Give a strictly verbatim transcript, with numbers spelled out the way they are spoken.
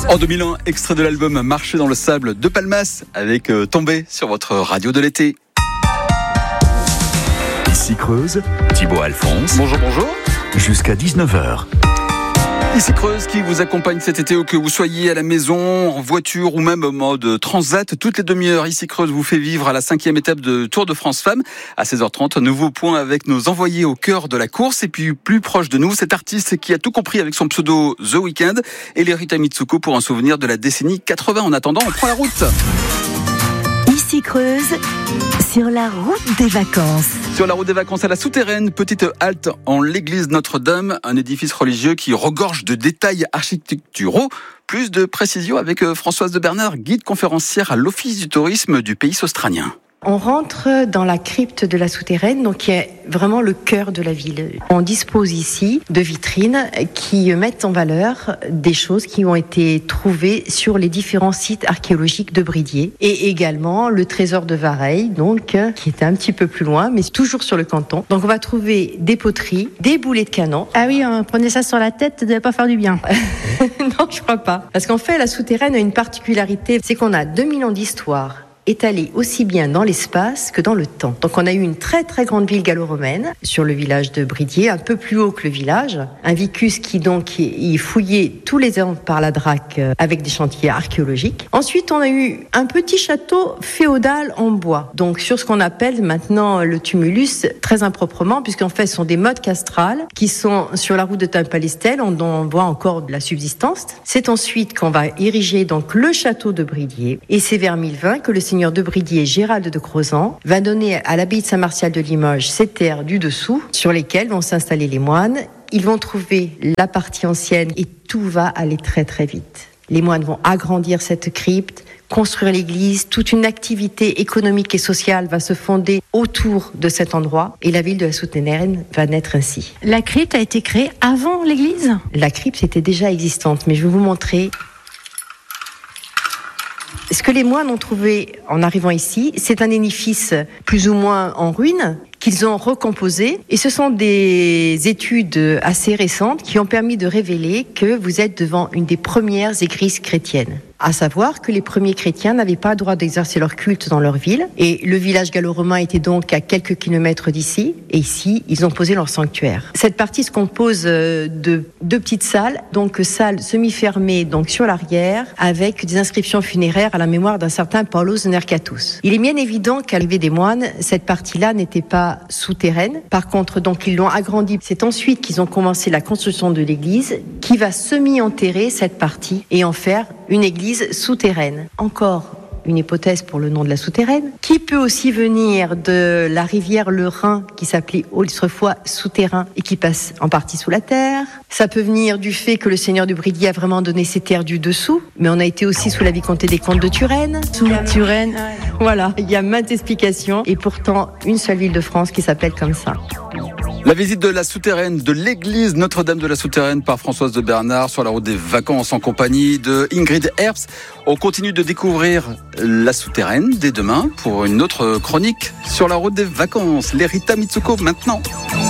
En deux mille un, extrait de l'album Marcher dans le sable de Palmas avec euh, Tombé sur votre radio de l'été. Ici Creuse, Thibaut Alphonse. Bonjour, bonjour. Jusqu'à dix-neuf heures. Ici Creuse qui vous accompagne cet été, où que vous soyez à la maison, en voiture ou même en mode transat, toutes les demi-heures. Ici Creuse vous fait vivre à la cinquième étape de Tour de France Femmes. À seize heures trente, nouveau point avec nos envoyés au cœur de la course. Et puis plus proche de nous, cet artiste qui a tout compris avec son pseudo The Weeknd et Lerita Mitsuko pour un souvenir de la décennie quatre-vingts. En attendant, on prend la route. Ici Creuse, sur la route des vacances. Sur la route des vacances à la Souterraine, petite halte en l'église Notre-Dame, un édifice religieux qui regorge de détails architecturaux. Plus de précisions avec Françoise de Bernard, guide conférencière à l'Office du tourisme du pays australien. On rentre dans la crypte de la Souterraine, donc qui est vraiment le cœur de la ville. On dispose ici de vitrines qui mettent en valeur des choses qui ont été trouvées sur les différents sites archéologiques de Bridier, et également le trésor de Vareille, donc qui était un petit peu plus loin, mais toujours sur le canton. Donc on va trouver des poteries, des boulets de canon. Ah oui, on prenait ça sur la tête, ça devait pas faire du bien. Non, je crois pas. Parce qu'en fait, la Souterraine a une particularité, c'est qu'on a deux mille ans d'histoire étalée aussi bien dans l'espace que dans le temps. Donc on a eu une très très grande ville gallo-romaine sur le village de Bridier, un peu plus haut que le village. Un vicus qui donc y fouillait tous les ans par la Drac avec des chantiers archéologiques. Ensuite on a eu un petit château féodal en bois, donc sur ce qu'on appelle maintenant le tumulus, très improprement, puisqu'en fait ce sont des mottes castrales qui sont sur la route de Taimpalestel, dont on voit encore de la subsistance. C'est ensuite qu'on va ériger donc le château de Bridier, et c'est vers mille vingt que le seigneur de Bridier, Gérald de Crozant, va donner à l'abbaye de Saint-Martial de Limoges ces terres du dessous sur lesquelles vont s'installer les moines. Ils vont trouver la partie ancienne et tout va aller très très vite. Les moines vont agrandir cette crypte, construire l'église, toute une activité économique et sociale va se fonder autour de cet endroit et la ville de la Souterraine va naître ainsi. La crypte a été créée avant l'église ? La crypte était déjà existante, mais je vais vous montrer. Ce que les moines ont trouvé en arrivant ici, c'est un édifice plus ou moins en ruine qu'ils ont recomposé. Et ce sont des études assez récentes qui ont permis de révéler que vous êtes devant une des premières églises chrétiennes. À savoir que les premiers chrétiens n'avaient pas le droit d'exercer leur culte dans leur ville. Et le village gallo-romain était donc à quelques kilomètres d'ici. Et ici, ils ont posé leur sanctuaire. Cette partie se compose de deux petites salles. Donc, salles semi-fermées, donc sur l'arrière, avec des inscriptions funéraires à la mémoire d'un certain Paulos Nercatus. Il est bien évident qu'à l'arrivée des moines, cette partie-là n'était pas souterraine. Par contre, donc, ils l'ont agrandie. C'est ensuite qu'ils ont commencé la construction de l'église, qui va semi-enterrer cette partie et en faire une église souterraine. Encore une hypothèse pour le nom de la Souterraine, qui peut aussi venir de la rivière le Rhin, qui s'appelait autrefois Souterrain et qui passe en partie sous la terre. Ça peut venir du fait que le seigneur de Bridier a vraiment donné ses terres du dessous, mais on a été aussi sous la vicomté des comtes de Turenne. Sous Turenne. Voilà, il y a maintes explications et pourtant une seule ville de France qui s'appelle comme ça. La visite de la Souterraine, de l'église Notre-Dame de la Souterraine par Françoise de Bernard sur la route des vacances en compagnie de Ingrid Herbst. On continue de découvrir la Souterraine dès demain pour une autre chronique sur la route des vacances. Lerita Mitsuko maintenant.